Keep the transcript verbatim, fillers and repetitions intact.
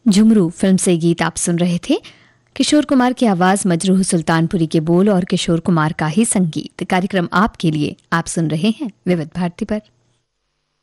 Jhumru film से गीत आप सुन रहे थे। किशोर कुमार की आवाज, मजरूह सुल्तानपुरी के बोल और किशोर कुमार का ही संगीत। कार्यक्रम आपके लिए आप सुन रहे हैं विविध भारती पर।